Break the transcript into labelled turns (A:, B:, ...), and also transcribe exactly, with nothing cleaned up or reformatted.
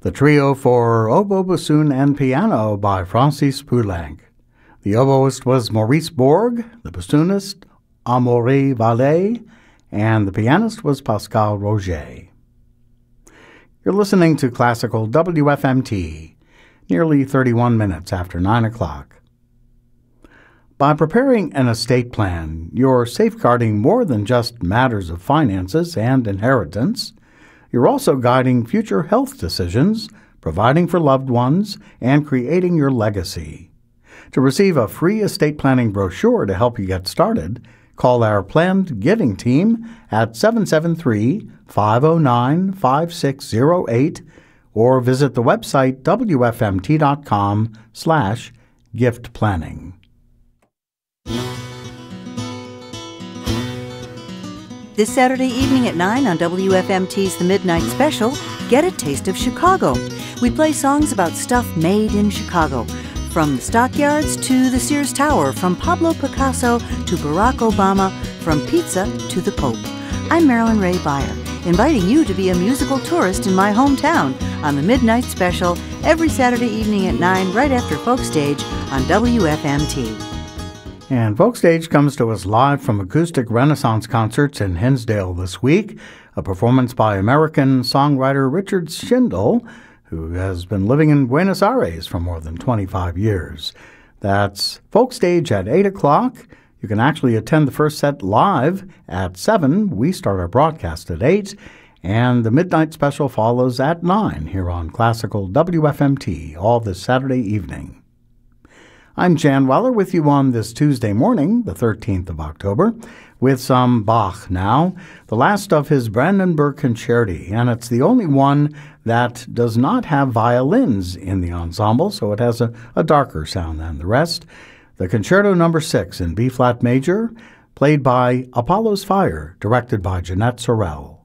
A: The trio for oboe, bassoon, and piano by Francis Poulenc. The oboist was Maurice Borg, the bassoonist Amaury Vallet, and the pianist was Pascal Roger. You're listening to Classical W F M T, nearly thirty-one minutes after nine o'clock. By preparing an estate plan, you're safeguarding more than just matters of finances and inheritance. You're also guiding future health decisions, providing for loved ones, and creating your legacy. To receive a free estate planning brochure to help you get started, call our Planned Giving team at seven seven three, five oh nine, five six oh eight or visit the website w f m t dot com slash gift planning.
B: This Saturday evening at nine on W F M T's The Midnight Special, get a taste of Chicago. We play songs about stuff made in Chicago, from the stockyards to the Sears Tower, from Pablo Picasso to Barack Obama, from pizza to the Pope. I'm Marilyn Ray Beyer, inviting you to be a musical tourist in my hometown on The Midnight Special every Saturday evening at nine, right after Folk Stage on W F M T.
A: And Folk Stage comes to us live from Acoustic Renaissance Concerts in Hinsdale this week, a performance by American songwriter Richard Schindel, who has been living in Buenos Aires for more than twenty-five years. That's Folk Stage at eight o'clock. You can actually attend the first set live at seven. We start our broadcast at eight. And the Midnight Special follows at nine here on Classical W F M T, all this Saturday evening. I'm Jan Weller with you on this Tuesday morning, the thirteenth of October, with some Bach now, the last of his Brandenburg Concerti, and it's the only one that does not have violins in the ensemble, so it has a, a darker sound than the rest. The Concerto number six in B-flat major, played by Apollo's Fire, directed by Jeanette Sorel.